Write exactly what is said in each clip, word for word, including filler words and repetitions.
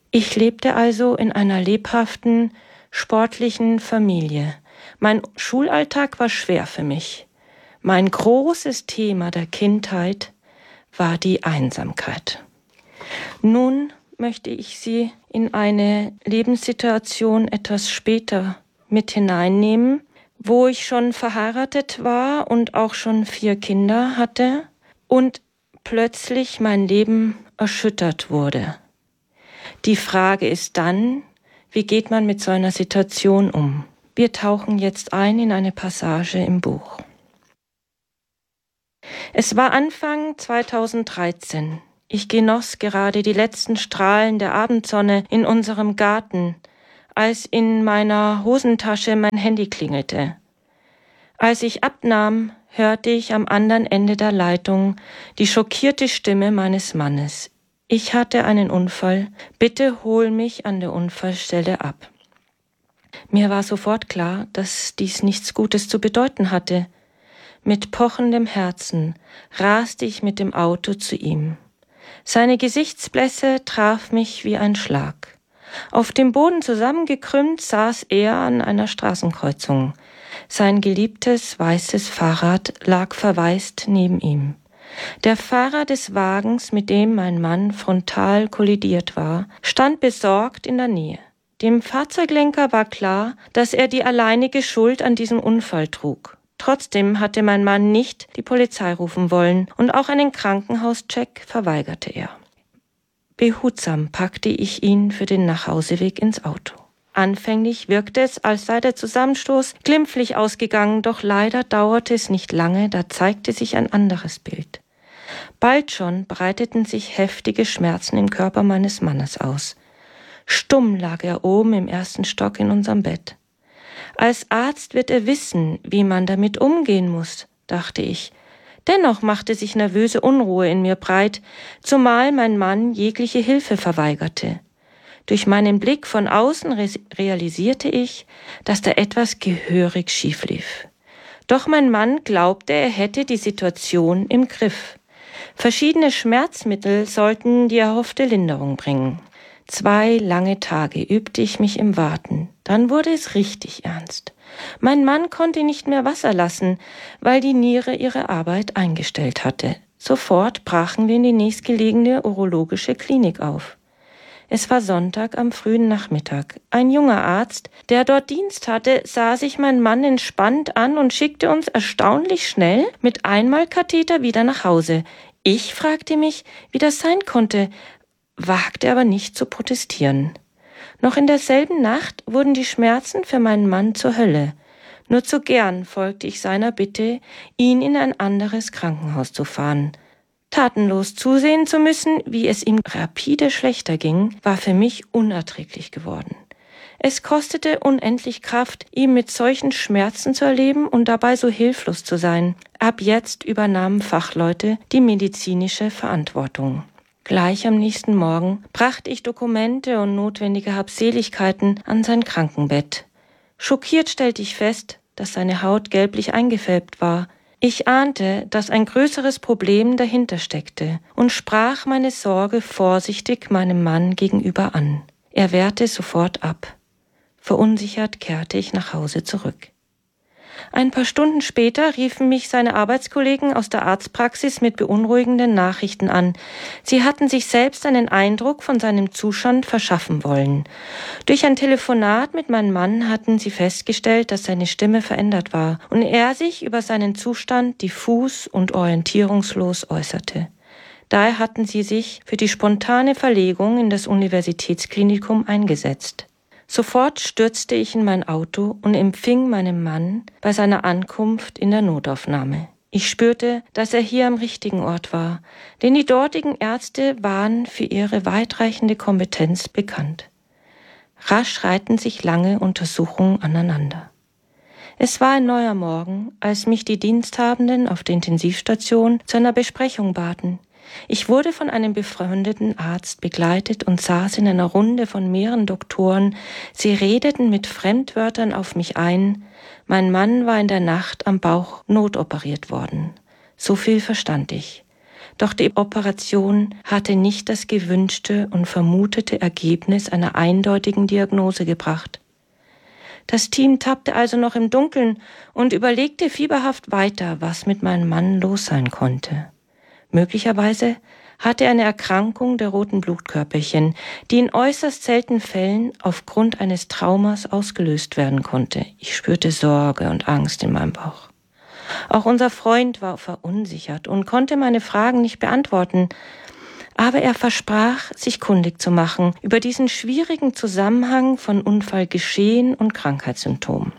Ich lebte also in einer lebhaften, sportlichen Familie. Mein Schulalltag war schwer für mich. Mein großes Thema der Kindheit war die Einsamkeit. Nun möchte ich Sie in eine Lebenssituation etwas später mit hineinnehmen, wo ich schon verheiratet war und auch schon vier Kinder hatte und plötzlich mein Leben erschüttert wurde. Die Frage ist dann, wie geht man mit so einer Situation um? Wir tauchen jetzt ein in eine Passage im Buch. Es war Anfang zweitausenddreizehn. Ich genoss gerade die letzten Strahlen der Abendsonne in unserem Garten, als in meiner Hosentasche mein Handy klingelte. Als ich abnahm, hörte ich am anderen Ende der Leitung die schockierte Stimme meines Mannes. Ich hatte einen Unfall, bitte hol mich an der Unfallstelle ab. Mir war sofort klar, dass dies nichts Gutes zu bedeuten hatte. Mit pochendem Herzen raste ich mit dem Auto zu ihm. Seine Gesichtsblässe traf mich wie ein Schlag. Auf dem Boden zusammengekrümmt saß er an einer Straßenkreuzung. Sein geliebtes weißes Fahrrad lag verwaist neben ihm. Der Fahrer des Wagens, mit dem mein Mann frontal kollidiert war, stand besorgt in der Nähe. Dem Fahrzeuglenker war klar, dass er die alleinige Schuld an diesem Unfall trug. Trotzdem hatte mein Mann nicht die Polizei rufen wollen und auch einen Krankenhauscheck verweigerte er. Behutsam packte ich ihn für den Nachhauseweg ins Auto. Anfänglich wirkte es, als sei der Zusammenstoß glimpflich ausgegangen, doch leider dauerte es nicht lange, da zeigte sich ein anderes Bild. Bald schon breiteten sich heftige Schmerzen im Körper meines Mannes aus. Stumm lag er oben im ersten Stock in unserem Bett. Als Arzt wird er wissen, wie man damit umgehen muss, dachte ich. Dennoch machte sich nervöse Unruhe in mir breit, zumal mein Mann jegliche Hilfe verweigerte. Durch meinen Blick von außen re- realisierte ich, dass da etwas gehörig schief lief. Doch mein Mann glaubte, er hätte die Situation im Griff. Verschiedene Schmerzmittel sollten die erhoffte Linderung bringen. Zwei lange Tage übte ich mich im Warten. Dann wurde es richtig ernst. Mein Mann konnte nicht mehr Wasser lassen, weil die Niere ihre Arbeit eingestellt hatte. Sofort brachen wir in die nächstgelegene urologische Klinik auf. Es war Sonntag am frühen Nachmittag. Ein junger Arzt, der dort Dienst hatte, sah sich mein Mann entspannt an und schickte uns erstaunlich schnell mit Einmalkatheter wieder nach Hause. Ich fragte mich, wie das sein konnte, wagte aber nicht zu protestieren. Noch in derselben Nacht wurden die Schmerzen für meinen Mann zur Hölle. Nur zu gern folgte ich seiner Bitte, ihn in ein anderes Krankenhaus zu fahren. Tatenlos zusehen zu müssen, wie es ihm rapide schlechter ging, war für mich unerträglich geworden. Es kostete unendlich Kraft, ihn mit solchen Schmerzen zu erleben und dabei so hilflos zu sein. Ab jetzt übernahmen Fachleute die medizinische Verantwortung. Gleich am nächsten Morgen brachte ich Dokumente und notwendige Habseligkeiten an sein Krankenbett. Schockiert stellte ich fest, dass seine Haut gelblich eingefärbt war. Ich ahnte, dass ein größeres Problem dahinter steckte und sprach meine Sorge vorsichtig meinem Mann gegenüber an. Er wehrte sofort ab. Verunsichert kehrte ich nach Hause zurück. Ein paar Stunden später riefen mich seine Arbeitskollegen aus der Arztpraxis mit beunruhigenden Nachrichten an. Sie hatten sich selbst einen Eindruck von seinem Zustand verschaffen wollen. Durch ein Telefonat mit meinem Mann hatten sie festgestellt, dass seine Stimme verändert war und er sich über seinen Zustand diffus und orientierungslos äußerte. Daher hatten sie sich für die spontane Verlegung in das Universitätsklinikum eingesetzt. Sofort stürzte ich in mein Auto und empfing meinen Mann bei seiner Ankunft in der Notaufnahme. Ich spürte, dass er hier am richtigen Ort war, denn die dortigen Ärzte waren für ihre weitreichende Kompetenz bekannt. Rasch reihten sich lange Untersuchungen aneinander. Es war ein neuer Morgen, als mich die Diensthabenden auf der Intensivstation zu einer Besprechung baten. Ich wurde von einem befreundeten Arzt begleitet und saß in einer Runde von mehreren Doktoren. Sie redeten mit Fremdwörtern auf mich ein. Mein Mann war in der Nacht am Bauch notoperiert worden. So viel verstand ich. Doch die Operation hatte nicht das gewünschte und vermutete Ergebnis einer eindeutigen Diagnose gebracht. Das Team tappte also noch im Dunkeln und überlegte fieberhaft weiter, was mit meinem Mann los sein konnte. Möglicherweise hatte er eine Erkrankung der roten Blutkörperchen, die in äußerst seltenen Fällen aufgrund eines Traumas ausgelöst werden konnte. Ich spürte Sorge und Angst in meinem Bauch. Auch unser Freund war verunsichert und konnte meine Fragen nicht beantworten, aber er versprach, sich kundig zu machen über diesen schwierigen Zusammenhang von Unfallgeschehen und Krankheitssymptomen.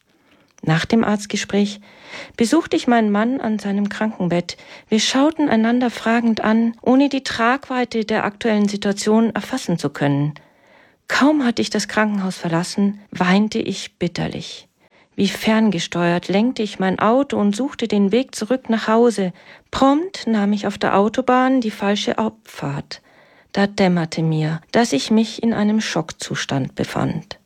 Nach dem Arztgespräch besuchte ich meinen Mann an seinem Krankenbett. Wir schauten einander fragend an, ohne die Tragweite der aktuellen Situation erfassen zu können. Kaum hatte ich das Krankenhaus verlassen, weinte ich bitterlich. Wie ferngesteuert lenkte ich mein Auto und suchte den Weg zurück nach Hause. Prompt nahm ich auf der Autobahn die falsche Abfahrt. Da dämmerte mir, dass ich mich in einem Schockzustand befand.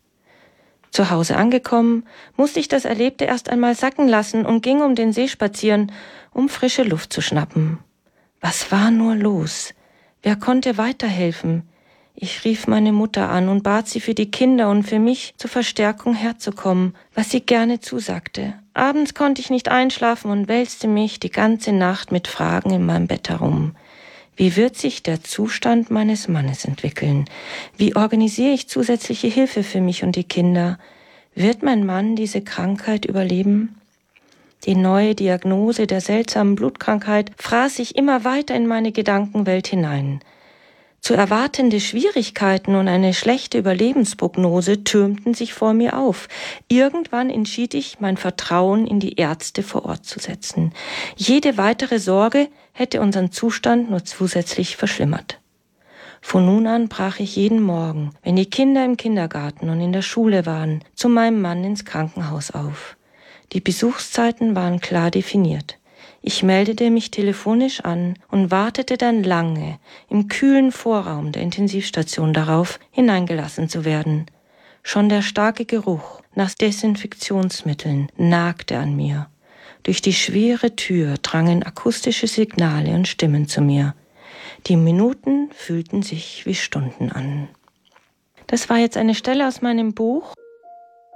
Zu Hause angekommen, musste ich das Erlebte erst einmal sacken lassen und ging um den See spazieren, um frische Luft zu schnappen. Was war nur los? Wer konnte weiterhelfen? Ich rief meine Mutter an und bat sie für die Kinder und für mich zur Verstärkung herzukommen, was sie gerne zusagte. Abends konnte ich nicht einschlafen und wälzte mich die ganze Nacht mit Fragen in meinem Bett herum. Wie wird sich der Zustand meines Mannes entwickeln? Wie organisiere ich zusätzliche Hilfe für mich und die Kinder? Wird mein Mann diese Krankheit überleben? Die neue Diagnose der seltsamen Blutkrankheit fraß sich immer weiter in meine Gedankenwelt hinein. Zu erwartende Schwierigkeiten und eine schlechte Überlebensprognose türmten sich vor mir auf. Irgendwann entschied ich, mein Vertrauen in die Ärzte vor Ort zu setzen. Jede weitere Sorge hätte unseren Zustand nur zusätzlich verschlimmert. Von nun an brach ich jeden Morgen, wenn die Kinder im Kindergarten und in der Schule waren, zu meinem Mann ins Krankenhaus auf. Die Besuchszeiten waren klar definiert. Ich meldete mich telefonisch an und wartete dann lange im kühlen Vorraum der Intensivstation darauf, hineingelassen zu werden. Schon der starke Geruch nach Desinfektionsmitteln nagte an mir. Durch die schwere Tür drangen akustische Signale und Stimmen zu mir. Die Minuten fühlten sich wie Stunden an. Das war jetzt eine Stelle aus meinem Buch